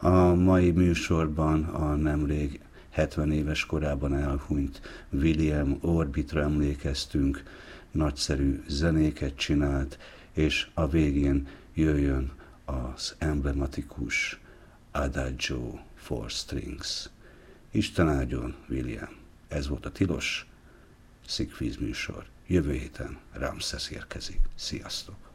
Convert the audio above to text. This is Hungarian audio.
A mai műsorban a nemrég 70 éves korában elhunyt William Orbitra emlékeztünk, nagyszerű zenéket csinált, és a végén jöjjön az emblematikus Adagio for Strings. Isten áldjon, William! Ez volt a tilos Szigfried műsor. Jövő héten Ramses érkezik. Sziasztok!